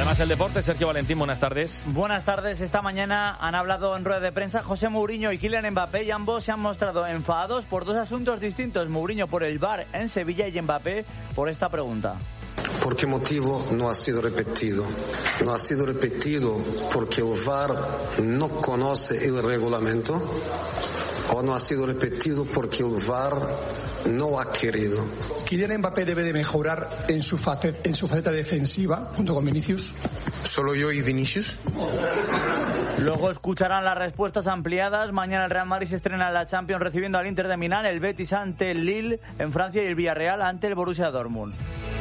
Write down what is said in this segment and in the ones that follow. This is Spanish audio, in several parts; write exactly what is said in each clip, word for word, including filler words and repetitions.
Además, el deporte, Sergio Valentín, buenas tardes. Buenas tardes. Esta mañana han hablado en rueda de prensa José Mourinho y Kylian Mbappé, y ambos se han mostrado enfadados por dos asuntos distintos. Mourinho por el V A R en Sevilla y Mbappé por esta pregunta. ¿Por qué motivo no ha sido repetido? No ha sido repetido porque el V A R no conoce el reglamento, o no ha sido repetido porque el V A R no ha querido. Kylian Mbappé debe de mejorar en su faceta, en su faceta defensiva junto con Vinicius. ¿Solo yo y Vinicius? Luego escucharán las respuestas ampliadas. Mañana el Real Madrid se estrena en la Champions recibiendo al Inter de Milán, el Betis ante el Lille en Francia y el Villarreal ante el Borussia Dortmund.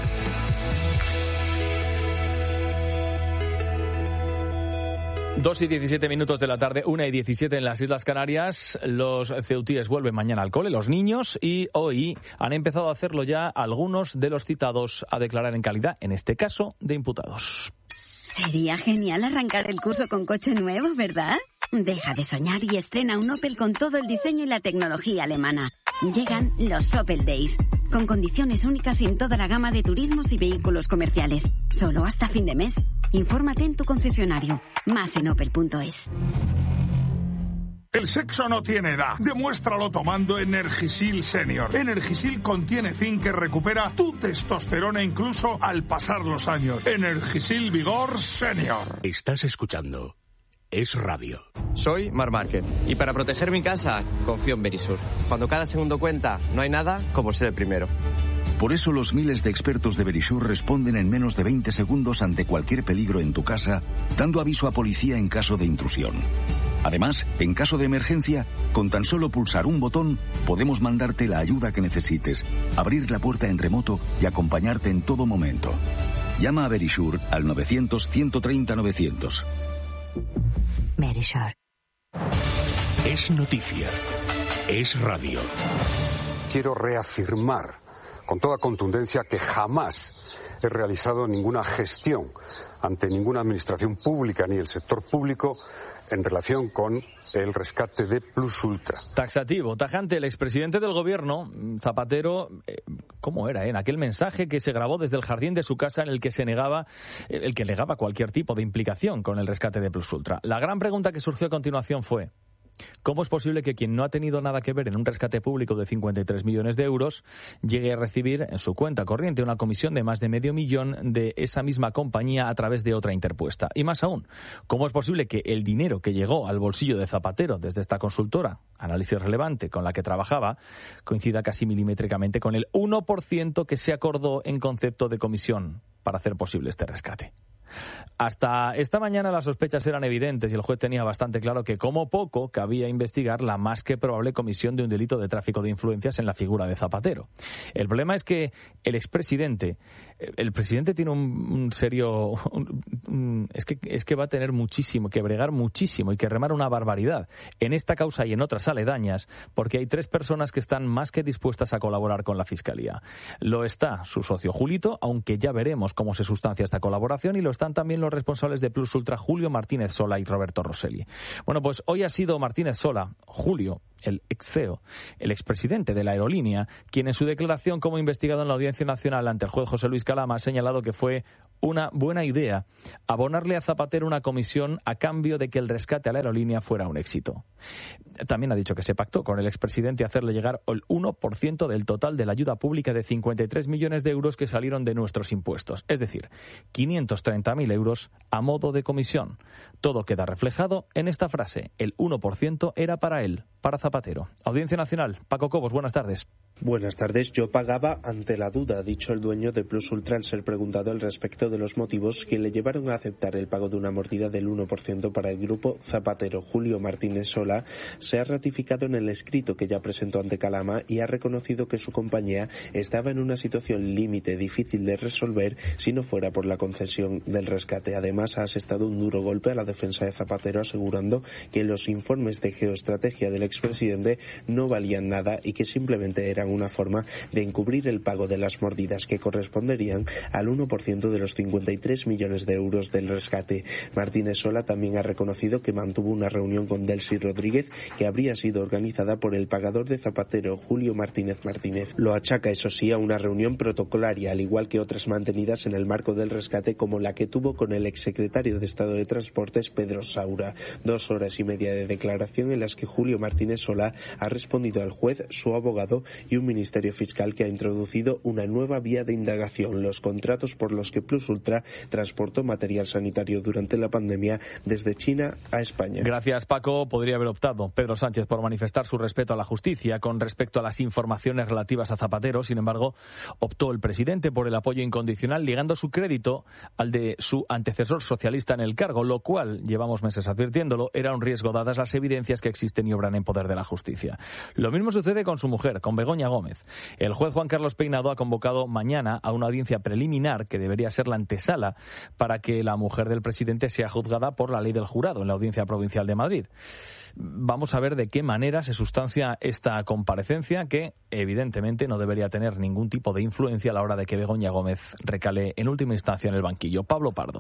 Dos y diecisiete minutos de la tarde, una y diecisiete en las Islas Canarias. Los ceutíes vuelven mañana al cole, los niños, y hoy han empezado a hacerlo ya algunos de los citados a declarar en calidad, en este caso, de imputados. Sería genial arrancar el curso con coche nuevo, ¿verdad? Deja de soñar y estrena un Opel con todo el diseño y la tecnología alemana. Llegan los Opel Days, con condiciones únicas en toda la gama de turismos y vehículos comerciales. Solo hasta fin de mes. Infórmate en tu concesionario. Más en opel punto es. El sexo no tiene edad. Demuéstralo tomando Energisil Senior. Energisil contiene zinc que recupera tu testosterona incluso al pasar los años. Energisil Vigor Senior. Estás escuchando Es Radio. Soy Mar Márquez y para proteger mi casa confío en Verisur. Cuando cada segundo cuenta, no hay nada como ser el primero. Por eso los miles de expertos de Verisur responden en menos de veinte segundos ante cualquier peligro en tu casa, dando aviso a policía en caso de intrusión. Además, en caso de emergencia, con tan solo pulsar un botón, podemos mandarte la ayuda que necesites, abrir la puerta en remoto y acompañarte en todo momento. Llama a Verisur al novecientos, ciento treinta, novecientos. Verisur. Es noticia. Es radio. Quiero reafirmar con toda contundencia que jamás he realizado ninguna gestión ante ninguna administración pública ni el sector público en relación con el rescate de Plus Ultra. Taxativo, tajante, el expresidente del gobierno, Zapatero, eh, ¿cómo era? Eh? En aquel mensaje que se grabó desde el jardín de su casa en el que se negaba, el que negaba cualquier tipo de implicación con el rescate de Plus Ultra. La gran pregunta que surgió a continuación fue: ¿cómo es posible que quien no ha tenido nada que ver en un rescate público de cincuenta y tres millones de euros llegue a recibir en su cuenta corriente una comisión de más de medio millón de esa misma compañía a través de otra interpuesta? Y más aún, ¿cómo es posible que el dinero que llegó al bolsillo de Zapatero desde esta consultora, Análisis Relevante, con la que trabajaba, coincida casi milimétricamente con el uno por ciento que se acordó en concepto de comisión para hacer posible este rescate? Hasta esta mañana las sospechas eran evidentes y el juez tenía bastante claro que como poco cabía investigar la más que probable comisión de un delito de tráfico de influencias en la figura de Zapatero. El problema es que el expresidente, el presidente tiene un, un serio, un, un, es que es que va a tener muchísimo que bregar muchísimo y que remar una barbaridad en esta causa y en otras aledañas, porque hay tres personas que están más que dispuestas a colaborar con la Fiscalía. Lo está su socio Julito, aunque ya veremos cómo se sustancia esta colaboración, y lo están también los responsables de Plus Ultra, Julio Martínez Sola y Roberto Rosselli. Bueno, pues hoy ha sido Martínez Sola, Julio, el ex C E O, el expresidente de la aerolínea, quien en su declaración como investigado en la Audiencia Nacional ante el juez José Luis Calama ha señalado que fue una buena idea abonarle a Zapatero una comisión a cambio de que el rescate a la aerolínea fuera un éxito. También ha dicho que se pactó con el expresidente hacerle llegar el uno por ciento del total de la ayuda pública de cincuenta y tres millones de euros que salieron de nuestros impuestos, es decir, quinientos treinta mil euros a modo de comisión. Todo queda reflejado en esta frase: el uno por ciento era para él, para Zapatero. Audiencia Nacional, Paco Cobos, buenas tardes. Buenas tardes. Yo pagaba ante la duda, ha dicho el dueño de Plus Ultra al ser preguntado al respecto de los motivos que le llevaron a aceptar el pago de una mordida del uno por ciento para el grupo Zapatero. Julio Martínez Sola se ha ratificado en el escrito que ya presentó ante Calama y ha reconocido que su compañía estaba en una situación límite difícil de resolver si no fuera por la concesión del rescate. Además, ha asestado un duro golpe a la defensa de Zapatero, asegurando que los informes de geoestrategia del expresidente no valían nada y que simplemente eran una forma de encubrir el pago de las mordidas que corresponderían al uno por ciento de los cincuenta y tres millones de euros del rescate. Martínez Sola también ha reconocido que mantuvo una reunión con Delcy Rodríguez que habría sido organizada por el pagador de Zapatero, Julio Martínez Martínez. Lo achaca, eso sí, a una reunión protocolaria, al igual que otras mantenidas en el marco del rescate, como la que tuvo con el exsecretario de Estado de Transportes, Pedro Saura. Dos horas y media de declaración en las que Julio Martínez Sola ha respondido al juez, su abogado y un ministerio fiscal que ha introducido una nueva vía de indagación, los contratos por los que Plus Ultra transportó material sanitario durante la pandemia desde China a España. Gracias, Paco. Podría haber optado Pedro Sánchez por manifestar su respeto a la justicia con respecto a las informaciones relativas a Zapatero. Sin embargo, optó el presidente por el apoyo incondicional, ligando su crédito al de su antecesor socialista en el cargo, lo cual, llevamos meses advirtiéndolo, era un riesgo dadas las evidencias que existen y obran en poder de la justicia. Lo mismo sucede con su mujer, con Begoña Gómez. El juez Juan Carlos Peinado ha convocado mañana a una audiencia preliminar que debería ser la antesala para que la mujer del presidente sea juzgada por la ley del jurado en la Audiencia Provincial de Madrid. Vamos a ver de qué manera se sustancia esta comparecencia, que evidentemente no debería tener ningún tipo de influencia a la hora de que Begoña Gómez recale en última instancia en el banquillo. Pablo Pardo.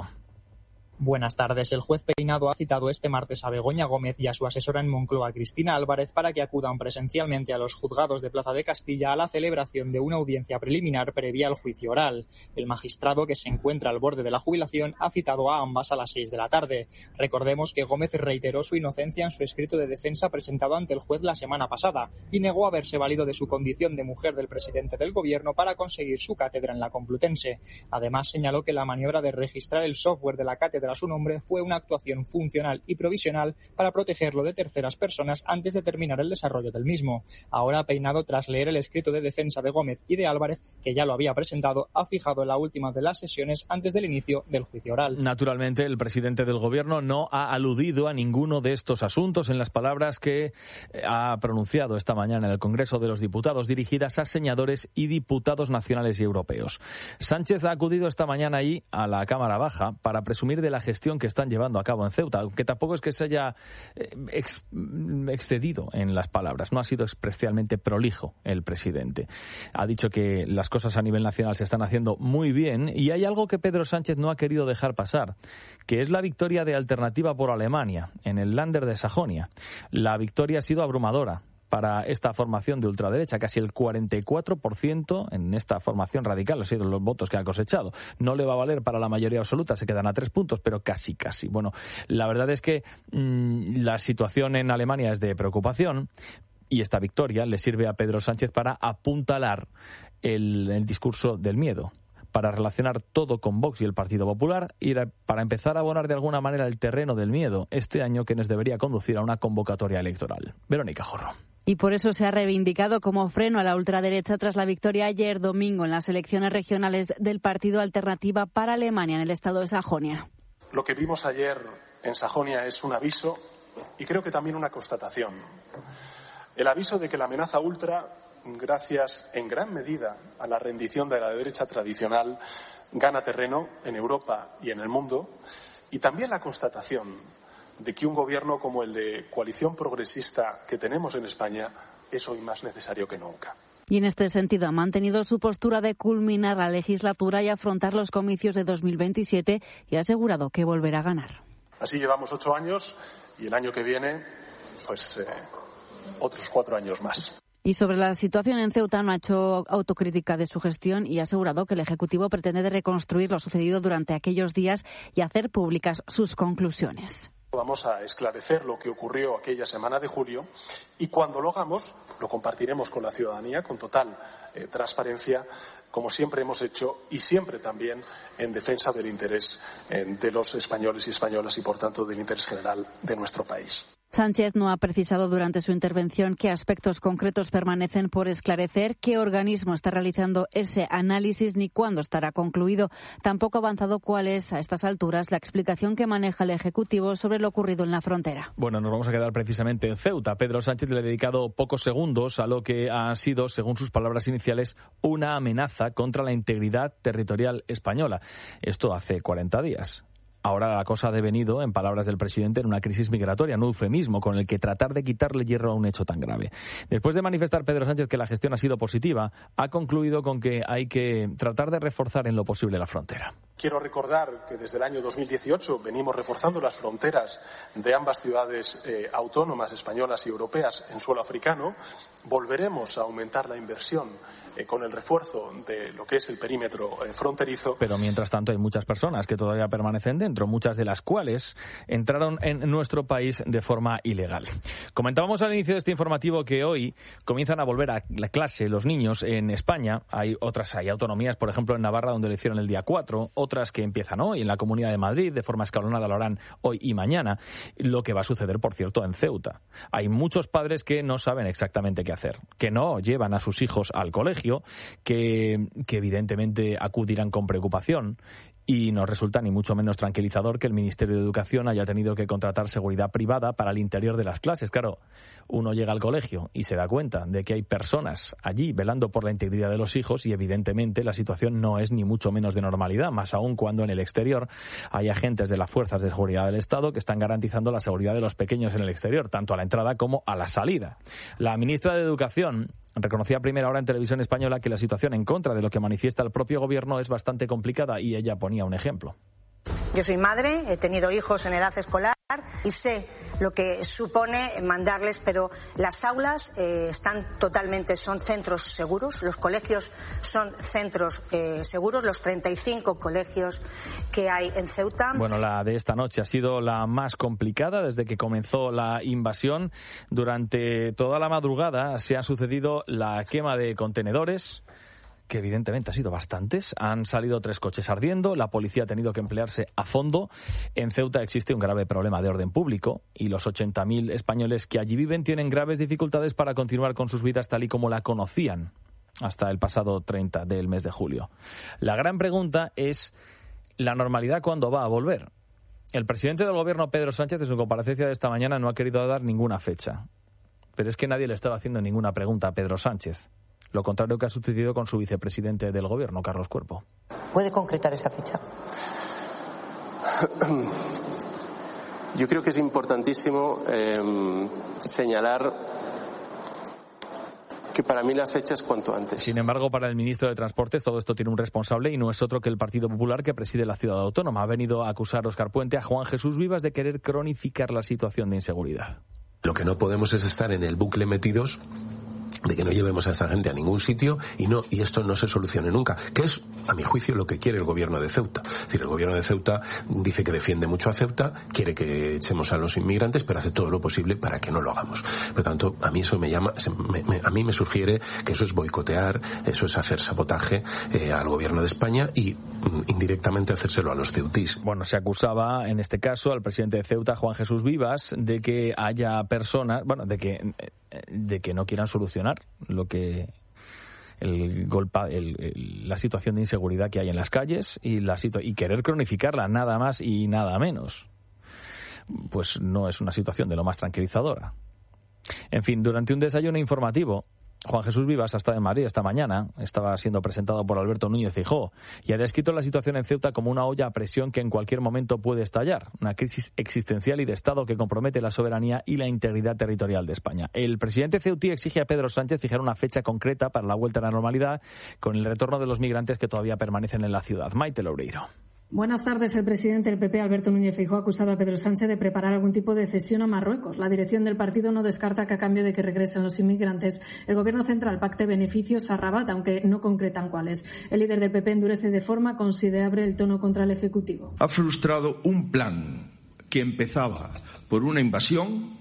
Buenas tardes. El juez Peinado ha citado este martes a Begoña Gómez y a su asesora en Moncloa, Cristina Álvarez, para que acudan presencialmente a los juzgados de Plaza de Castilla a la celebración de una audiencia preliminar previa al juicio oral. El magistrado, que se encuentra al borde de la jubilación, ha citado a ambas a las seis de la tarde. Recordemos que Gómez reiteró su inocencia en su escrito de defensa presentado ante el juez la semana pasada y negó haberse valido de su condición de mujer del presidente del gobierno para conseguir su cátedra en la Complutense. Además, señaló que la maniobra de registrar el software de la cátedra a su nombre fue una actuación funcional y provisional para protegerlo de terceras personas antes de terminar el desarrollo del mismo. Ahora, Peinado, tras leer el escrito de defensa de Gómez y de Álvarez, que ya lo había presentado, ha fijado la última de las sesiones antes del inicio del juicio oral. Naturalmente, el presidente del gobierno no ha aludido a ninguno de estos asuntos en las palabras que ha pronunciado esta mañana en el Congreso de los Diputados, dirigidas a senadores y diputados nacionales y europeos. Sánchez ha acudido esta mañana ahí a la Cámara Baja para presumir de la gestión que están llevando a cabo en Ceuta, aunque tampoco es que se haya ex, excedido en las palabras. No ha sido especialmente prolijo el presidente. Ha dicho que las cosas a nivel nacional se están haciendo muy bien y hay algo que Pedro Sánchez no ha querido dejar pasar, que es la victoria de Alternativa por Alemania en el Länder de Sajonia. La victoria ha sido abrumadora para esta formación de ultraderecha, casi el cuarenta y cuatro por ciento en esta formación radical, han sido los votos que ha cosechado. No le va a valer para la mayoría absoluta, se quedan a tres puntos, pero casi, casi. Bueno, la verdad es que mmm, la situación en Alemania es de preocupación y esta victoria le sirve a Pedro Sánchez para apuntalar el, el discurso del miedo, para relacionar todo con Vox y el Partido Popular y para empezar a abonar de alguna manera el terreno del miedo este año que nos debería conducir a una convocatoria electoral. Verónica Jorro. Y por eso se ha reivindicado como freno a la ultraderecha tras la victoria ayer domingo en las elecciones regionales del Partido Alternativa para Alemania en el estado de Sajonia. Lo que vimos ayer en Sajonia es un aviso y creo que también una constatación. El aviso de que la amenaza ultra, gracias en gran medida a la rendición de la derecha tradicional, gana terreno en Europa y en el mundo, y también la constatación de que un gobierno como el de coalición progresista que tenemos en España es hoy más necesario que nunca. Y en este sentido ha mantenido su postura de culminar la legislatura y afrontar los comicios de dos mil veintisiete y ha asegurado que volverá a ganar. Así llevamos ocho años y el año que viene, pues eh, otros cuatro años más. Y sobre la situación en Ceuta no ha hecho autocrítica de su gestión y ha asegurado que el Ejecutivo pretende reconstruir lo sucedido durante aquellos días y hacer públicas sus conclusiones. Vamos a esclarecer lo que ocurrió aquella semana de julio y cuando lo hagamos lo compartiremos con la ciudadanía con total eh, transparencia, como siempre hemos hecho y siempre también en defensa del interés eh, de los españoles y españolas y por tanto del interés general de nuestro país. Sánchez no ha precisado durante su intervención qué aspectos concretos permanecen por esclarecer, qué organismo está realizando ese análisis ni cuándo estará concluido. Tampoco ha avanzado cuál es, a estas alturas, la explicación que maneja el Ejecutivo sobre lo ocurrido en la frontera. Bueno, nos vamos a quedar precisamente en Ceuta. Pedro Sánchez le ha dedicado pocos segundos a lo que ha sido, según sus palabras iniciales, una amenaza contra la integridad territorial española. Esto hace cuarenta días. Ahora la cosa ha devenido, en palabras del presidente, en una crisis migratoria, un eufemismo con el que tratar de quitarle hierro a un hecho tan grave. Después de manifestar Pedro Sánchez que la gestión ha sido positiva, ha concluido con que hay que tratar de reforzar en lo posible la frontera. Quiero recordar que desde el año dos mil dieciocho venimos reforzando las fronteras de ambas ciudades eh, autónomas españolas y europeas en suelo africano. Volveremos a aumentar la inversión Eh, con el refuerzo de lo que es el perímetro eh, fronterizo. Pero mientras tanto hay muchas personas que todavía permanecen dentro, muchas de las cuales entraron en nuestro país de forma ilegal. Comentábamos al inicio de este informativo que hoy comienzan a volver a la clase los niños en España. Hay otras, hay autonomías, por ejemplo en Navarra, donde lo hicieron el día cuatro, otras que empiezan hoy, en la Comunidad de Madrid, de forma escalonada lo harán hoy y mañana. Lo que va a suceder, por cierto, en Ceuta. Hay muchos padres que no saben exactamente qué hacer, que no llevan a sus hijos al colegio, Que, que evidentemente acudirán con preocupación, y no resulta ni mucho menos tranquilizador que el Ministerio de Educación haya tenido que contratar seguridad privada para el interior de las clases. Claro, uno llega al colegio y se da cuenta de que hay personas allí velando por la integridad de los hijos y evidentemente la situación no es ni mucho menos de normalidad, más aún cuando en el exterior hay agentes de las fuerzas de seguridad del Estado que están garantizando la seguridad de los pequeños en el exterior, tanto a la entrada como a la salida. La ministra de Educación reconocía a primera hora en Televisión Española que la situación, en contra de lo que manifiesta el propio gobierno, es bastante complicada, y ella ponía un ejemplo. Yo soy madre, he tenido hijos en edad escolar y sé lo que supone mandarles, pero las aulas eh, están totalmente, son centros seguros, los colegios son centros eh, seguros, los treinta y cinco colegios que hay en Ceuta. Bueno, la de esta noche ha sido la más complicada desde que comenzó la invasión. Durante toda la madrugada se ha sucedido la quema de contenedores, que evidentemente ha sido bastantes. Han salido tres coches ardiendo, la policía ha tenido que emplearse a fondo. En Ceuta existe un grave problema de orden público y los ochenta mil españoles que allí viven tienen graves dificultades para continuar con sus vidas tal y como la conocían hasta el pasado treinta del mes de julio. La gran pregunta es, ¿la normalidad cuándo va a volver? El presidente del gobierno, Pedro Sánchez, en su comparecencia de esta mañana no ha querido dar ninguna fecha. Pero es que nadie le estaba haciendo ninguna pregunta a Pedro Sánchez. Lo contrario que ha sucedido con su vicepresidente del gobierno, Carlos Cuerpo. ¿Puede concretar esa fecha? Yo creo que es importantísimo eh, señalar que para mí la fecha es cuanto antes. Sin embargo, para el ministro de Transportes todo esto tiene un responsable y no es otro que el Partido Popular, que preside la ciudad autónoma. Ha venido a acusar Óscar Puente a Juan Jesús Vivas de querer cronificar la situación de inseguridad. Lo que no podemos es estar en el bucle metidos de que no llevemos a esta gente a ningún sitio y no y esto no se solucione nunca, que es, a mi juicio, lo que quiere el gobierno de Ceuta. Es decir, el gobierno de Ceuta dice que defiende mucho a Ceuta, quiere que echemos a los inmigrantes, pero hace todo lo posible para que no lo hagamos. Por lo tanto, a mí eso me llama, me, me, a mí me sugiere que eso es boicotear, eso es hacer sabotaje eh, al gobierno de España y mm, indirectamente hacérselo a los ceutís. Bueno, se acusaba en este caso al presidente de Ceuta, Juan Jesús Vivas, de que haya personas, bueno, de que de que no quieran solucionar lo que el golpa, el, el, la situación de inseguridad que hay en las calles y la situ- y querer cronificarla, nada más y nada menos. Pues no es una situación de lo más tranquilizadora. En fin, durante un desayuno informativo, Juan Jesús Vivas ha estado en Madrid esta mañana, estaba siendo presentado por Alberto Núñez Feijóo y ha descrito la situación en Ceuta como una olla a presión que en cualquier momento puede estallar, una crisis existencial y de Estado que compromete la soberanía y la integridad territorial de España. El presidente ceutí exige a Pedro Sánchez fijar una fecha concreta para la vuelta a la normalidad con el retorno de los migrantes que todavía permanecen en la ciudad. Maite Loureiro. Buenas tardes. El presidente del P P, Alberto Núñez Feijóo, ha acusado a Pedro Sánchez de preparar algún tipo de cesión a Marruecos. La dirección del partido no descarta que a cambio de que regresen los inmigrantes, el Gobierno central pacte beneficios a Rabat, aunque no concretan cuáles. El líder del P P endurece de forma considerable el tono contra el Ejecutivo. Ha frustrado un plan que empezaba por una invasión